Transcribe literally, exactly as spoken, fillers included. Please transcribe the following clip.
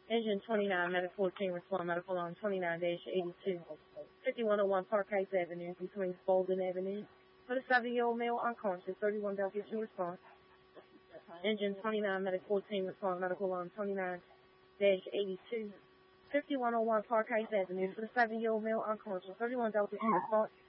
Engine twenty-nine, medical fourteen, respond medical on twenty-nine eighty-two, fifty-one oh one Park Heights Avenue, between Spalding Avenue. For the seventy-year-old male unconscious, thirty-one Delta two response. Engine twenty-nine, medical fourteen, respond medical on twenty-nine eighty-two, fifty-one oh one Park Heights Avenue. For the seven-year-old male unconscious, thirty-one Delta two response.